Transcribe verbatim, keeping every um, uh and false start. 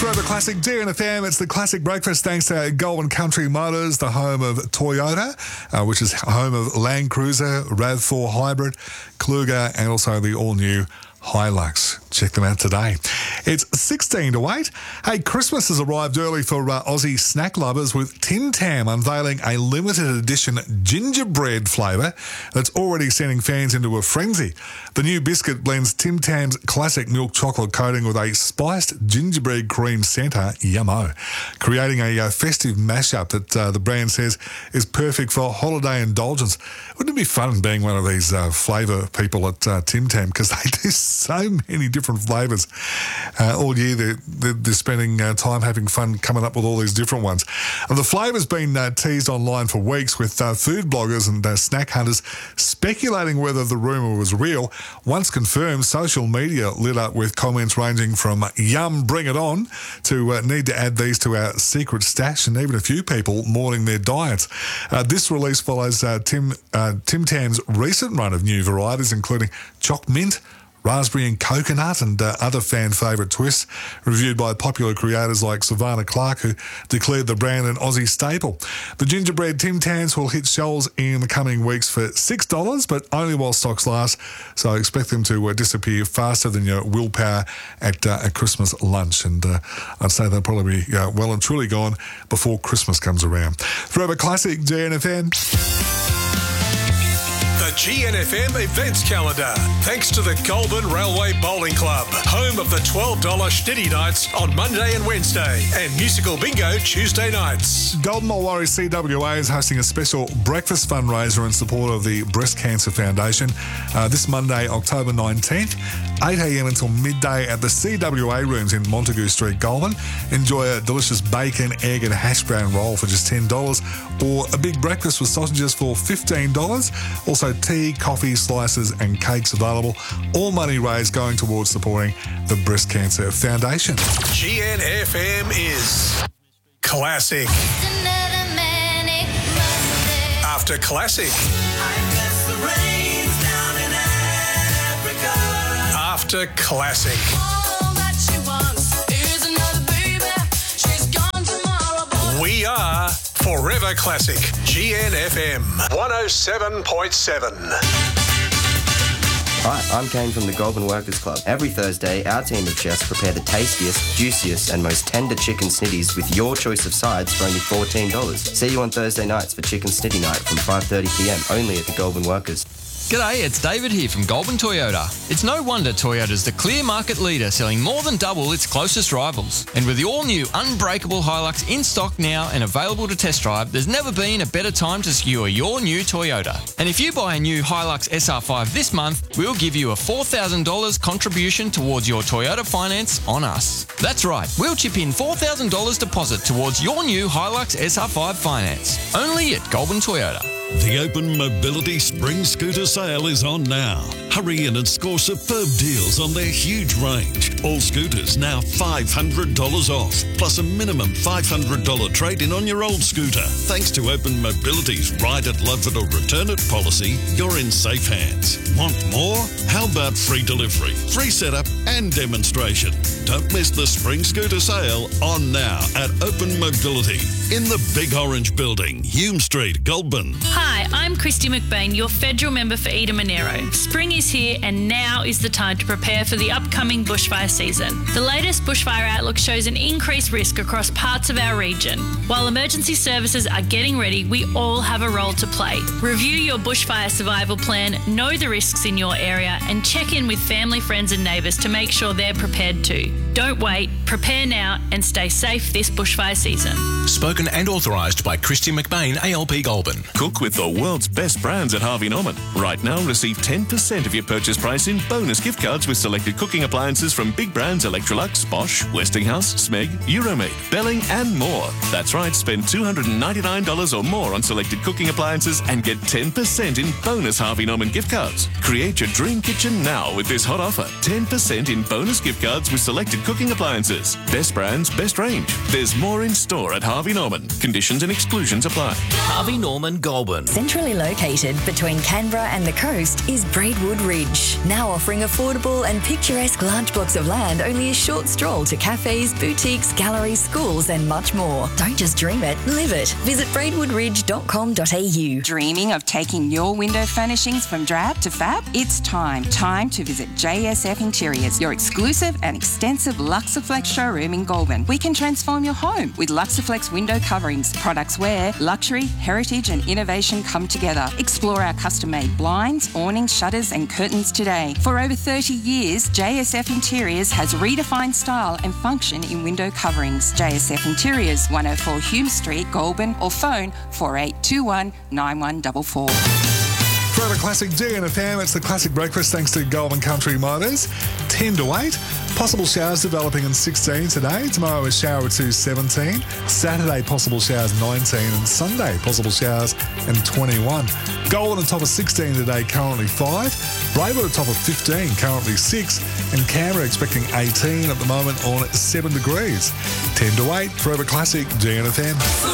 Forever Classic D N F M. It's the Classic Breakfast thanks to Goulburn Country Motors, the home of Toyota, uh, which is home of Land Cruiser, RAV four Hybrid, Kluger, and also the all-new Hilux. Check them out today. It's sixteen to eight. Hey, Christmas has arrived early for uh, Aussie snack lovers with Tim Tam unveiling a limited edition gingerbread flavour that's already sending fans into a frenzy. The new biscuit blends Tim Tam's classic milk chocolate coating with a spiced gingerbread cream centre, yummo, creating a uh, festive mashup that uh, the brand says is perfect for holiday indulgence. Wouldn't it be fun being one of these uh, flavour people at uh, Tim Tam, because they do so many different flavours. Uh, all year they're, they're, they're spending uh, time having fun coming up with all these different ones. And the flavour's been uh, teased online for weeks, with uh, food bloggers and uh, snack hunters speculating whether the rumour was real. Once confirmed, social media lit up with comments ranging from "yum, bring it on" to uh, "need to add these to our secret stash," and even a few people mourning their diets. Uh, this release follows uh, Tim, uh, Tim Tam's recent run of new varieties, including choc mint, raspberry and coconut, and uh, other fan favourite twists, reviewed by popular creators like Savannah Clark, who declared the brand an Aussie staple. The gingerbread Tim Tams will hit shelves in the coming weeks for six dollars, but only while stocks last, so I expect them to uh, disappear faster than your willpower at uh, a Christmas lunch, and uh, I'd say they'll probably be uh, well and truly gone before Christmas comes around. Forever Classic, G N F M. The G N F M events calendar, thanks to the Goulburn Railway Bowling Club, home of the twelve dollars Schnitty Nights on Monday and Wednesday, and Musical Bingo Tuesday nights. Goulburn Mulwarry C W A is hosting a special breakfast fundraiser in support of the Breast Cancer Foundation uh, this Monday, October nineteenth, eight a.m. until midday at the C W A rooms in Montague Street, Goulburn. Enjoy a delicious bacon, egg and hash brown roll for just ten dollars, or a big breakfast with sausages for fifteen dollars. Also tea, coffee, slices and cakes available. All money raised going towards supporting the Breast Cancer Foundation. G N F M is Classic. After Classic. After Classic. We are Forever Classic. G N F M one oh seven point seven. Hi, I'm Kane from the Goulburn Workers Club. Every Thursday, our team of chefs prepare the tastiest, juiciest and most tender chicken snitties with your choice of sides for only fourteen dollars. See you on Thursday nights for Chicken Snitty Night from five thirty p.m. only at the Goulburn Workers. G'day, it's David here from Goulburn Toyota. It's no wonder Toyota's the clear market leader, selling more than double its closest rivals. And with the all-new unbreakable Hilux in stock now and available to test drive, there's never been a better time to secure your new Toyota. And if you buy a new Hilux S R five this month, we'll give you a four thousand dollars contribution towards your Toyota finance on us. That's right, we'll chip in four thousand dollars deposit towards your new Hilux S R five finance. Only at Goulburn Toyota. The Open Mobility Spring Scooter Sale is on now. Hurry in and score superb deals on their huge range. All scooters now five hundred dollars off, plus a minimum five hundred dollars trade-in on your old scooter. Thanks to Open Mobility's Ride It, Love It or Return It policy, you're in safe hands. Want more? How about free delivery, free setup and demonstration? Don't miss the Spring Scooter Sale on now at Open Mobility in the Big Orange Building, Hume Street, Goulburn. Hi, I'm Christy McBain, your federal member for Eda Monero. Spring is here and now is the time to prepare for the upcoming bushfire season. The latest bushfire outlook shows an increased risk across parts of our region. While emergency services are getting ready, we all have a role to play. Review your bushfire survival plan, know the risks in your area and check in with family, friends and neighbours to make sure they're prepared too. Don't wait, prepare now and stay safe this bushfire season. Spoken and authorised by Christy McBain, A L P Goulburn. Cook with the world's best brands at Harvey Norman. Right now, receive ten percent of your purchase price in bonus gift cards with selected cooking appliances from big brands Electrolux, Bosch, Westinghouse, Smeg, Euromade, Belling and more. That's right, spend two hundred ninety-nine dollars or more on selected cooking appliances and get ten percent in bonus Harvey Norman gift cards. Create your dream kitchen now with this hot offer. ten percent in bonus gift cards with selected cooking appliances. Best brands, best range. There's more in store at Harvey Norman. Conditions and exclusions apply. Harvey Norman Goulburn. Centrally located between Canberra and the coast is Braidwood Ridge, now offering affordable and picturesque large blocks of land only a short stroll to cafes, boutiques, galleries, schools and much more. Don't just dream it, live it. Visit braidwood ridge dot com dot a u. Dreaming of taking your window furnishings from drab to fab? It's time. Time to visit J S F Interiors, your exclusive and extensive Luxaflex showroom in Goulburn. We can transform your home with Luxaflex window coverings, products where luxury, heritage and innovation come together. Explore our custom-made blinds, awnings, shutters and curtains today. For over thirty years, J S F Interiors has redefined style and function in window coverings. J S F Interiors, one oh four Hume Street, Goulburn, or phone four eight two one nine one four four. Forever Classic G N F M, it's the classic breakfast thanks to Goulburn Country Motors. ten to eight. Possible showers developing in sixteen today. Tomorrow is shower two seventeen. Saturday, possible showers nineteen. And Sunday, possible showers and twenty-one. Goulburn on top of sixteen today, currently five. Braidwood on top of fifteen, currently six. And Canberra expecting eighteen at the moment on seven degrees. ten to eight, Forever Classic G N F M.